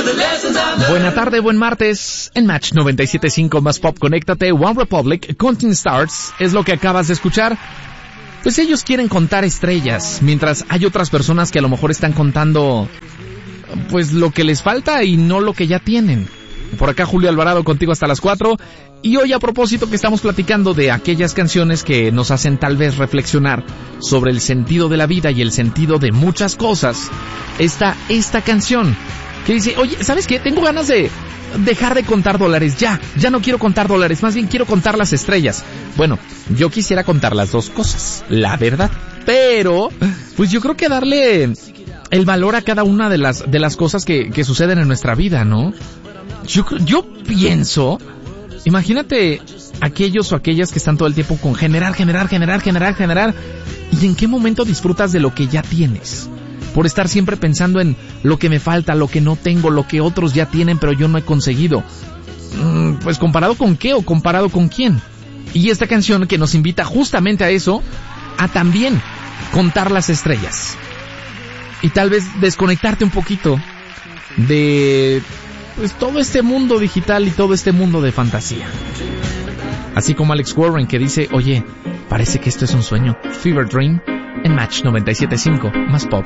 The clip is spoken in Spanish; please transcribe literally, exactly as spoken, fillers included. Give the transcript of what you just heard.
Buena tarde, buen martes. En Match noventa y siete punto cinco más Pop, conéctate. One Republic, Counting Stars, es lo que acabas de escuchar. Pues ellos quieren contar estrellas, mientras hay otras personas que a lo mejor están contando pues lo que les falta y no lo que ya tienen. Por acá Julio Alvarado contigo hasta las cuatro. Y hoy, a propósito que estamos platicando de aquellas canciones que nos hacen tal vez reflexionar sobre el sentido de la vida y el sentido de muchas cosas, está esta canción que dice, oye, ¿sabes qué? Tengo ganas de dejar de contar dólares, ya, ya no quiero contar dólares, más bien quiero contar las estrellas. Bueno, yo quisiera contar las dos cosas, la verdad, pero pues yo creo que darle el valor a cada una de las de las cosas que, que suceden en nuestra vida, ¿no? Yo, yo pienso, imagínate aquellos o aquellas que están todo el tiempo con generar, generar, generar, generar, generar, y en qué momento disfrutas de lo que ya tienes, por estar siempre pensando en lo que me falta, lo que no tengo, lo que otros ya tienen pero yo no he conseguido. Mm, pues comparado con qué o comparado con quién. Y esta canción que nos invita justamente a eso, a también contar las estrellas y tal vez desconectarte un poquito de pues todo este mundo digital y todo este mundo de fantasía. Así como Alex Warren, que dice, oye, parece que esto es un sueño. Fever Dream en Match noventa y siete punto cinco más Pop.